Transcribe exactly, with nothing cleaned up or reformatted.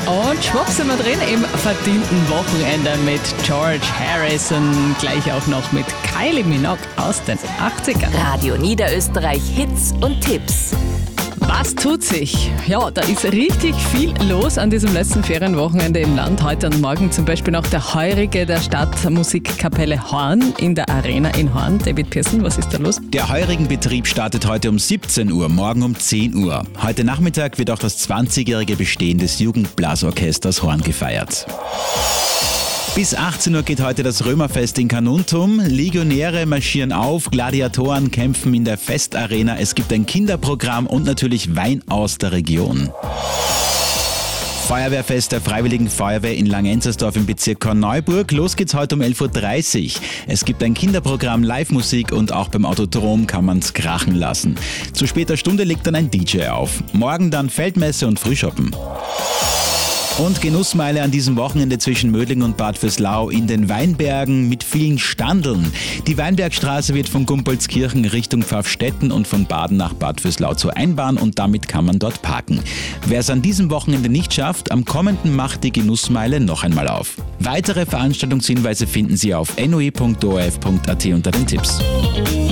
Und schwupp sind wir drin im verdienten Wochenende mit George Harrison, gleich auch noch mit Kylie Minogue aus den achtzigern. Radio Niederösterreich Hits und Tipps. Was tut sich? Ja, da ist richtig viel los an diesem letzten Ferienwochenende im Land. Heute und morgen zum Beispiel noch der Heurige der Stadtmusikkapelle Horn in der Arena in Horn. David Pearson, was ist da los? Der Heurigen-Betrieb startet heute um siebzehn Uhr, morgen um zehn Uhr. Heute Nachmittag wird auch das zwanzigjährige Bestehen des Jugendblasorchesters Horn gefeiert. Bis achtzehn Uhr geht heute das Römerfest in Carnuntum. Legionäre marschieren auf, Gladiatoren kämpfen in der Festarena. Es gibt ein Kinderprogramm und natürlich Wein aus der Region. Feuerwehrfest der Freiwilligen Feuerwehr in Langenzersdorf im Bezirk Korneuburg. Los geht's heute um elf Uhr dreißig. Es gibt ein Kinderprogramm, Live-Musik und auch beim Autodrom kann man's krachen lassen. Zu später Stunde legt dann ein D J auf. Morgen dann Feldmesse und Frühschoppen. Und Genussmeile an diesem Wochenende zwischen Mödling und Bad Vöslau in den Weinbergen mit vielen Standeln. Die Weinbergstraße wird von Gumpoldskirchen Richtung Pfaffstätten und von Baden nach Bad Vöslau zur Einbahn und damit kann man dort parken. Wer es an diesem Wochenende nicht schafft, am kommenden macht die Genussmeile noch einmal auf. Weitere Veranstaltungshinweise finden Sie auf n o e punkt o r f punkt a t unter den Tipps.